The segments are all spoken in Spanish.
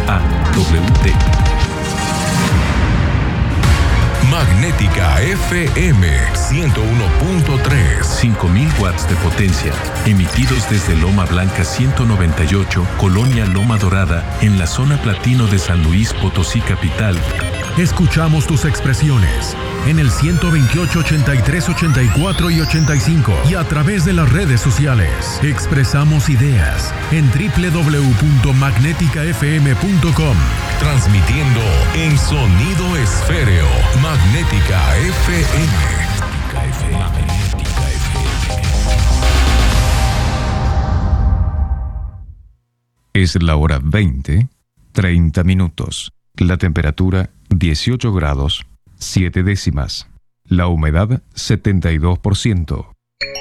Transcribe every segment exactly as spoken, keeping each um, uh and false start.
A W T. Magnética F M ciento uno punto tres. cinco mil watts de potencia, emitidos desde Loma Blanca ciento noventa y ocho, Colonia Loma Dorada, en la zona platino de San Luis Potosí capital. Escuchamos tus expresiones en el ciento veintiocho, ochenta y tres, ochenta y cuatro y ochenta y cinco y a través de las redes sociales. Expresamos ideas en doble u doble u doble u punto magnética f m punto com. Transmitiendo en sonido esféreo. Magnética F M. Magnética F M. Es la hora veinte, treinta minutos. La temperatura dieciocho grados, siete décimas. La humedad setenta y dos por ciento.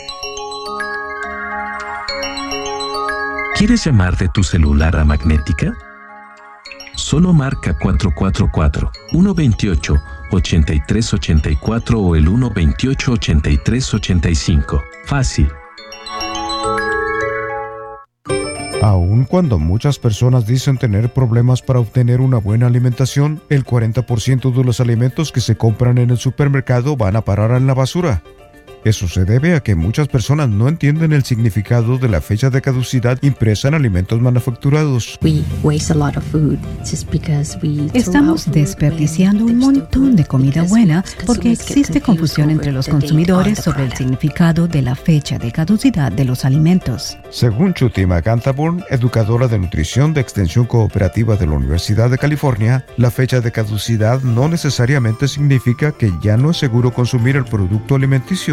¿Quieres llamar de tu celular a Magnética? Solo marca cuatro cuatro cuatro, uno dos ocho, ocho tres ocho cuatro o el uno dos ocho, ocho tres ocho cinco. Fácil. Aun cuando muchas personas dicen tener problemas para obtener una buena alimentación, el cuarenta por ciento de los alimentos que se compran en el supermercado van a parar en la basura. Eso se debe a que muchas personas no entienden el significado de la fecha de caducidad impresa en alimentos manufacturados. Estamos desperdiciando un montón de comida buena porque existe confusión entre los consumidores sobre el significado de la fecha de caducidad de los alimentos. Según Chuti McAntaburn, educadora de nutrición de Extensión Cooperativa de la Universidad de California, la fecha de caducidad no necesariamente significa que ya no es seguro consumir el producto alimenticio.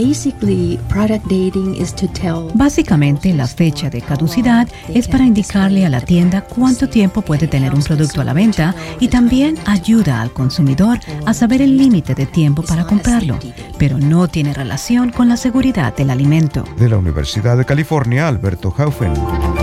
Básicamente, la fecha de caducidad es para indicarle a la tienda cuánto tiempo puede tener un producto a la venta y también ayuda al consumidor a saber el límite de tiempo para comprarlo, pero no tiene relación con la seguridad del alimento. De la Universidad de California, Alberto Haufen.